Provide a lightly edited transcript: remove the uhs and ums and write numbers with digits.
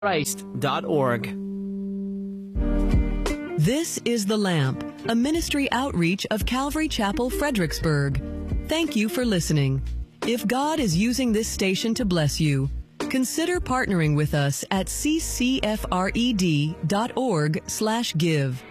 Christ.org. This is The Lamp, a ministry outreach of Calvary Chapel, Fredericksburg. Thank you for listening. If God is using this station to bless you, consider partnering with us at ccfred.org/give.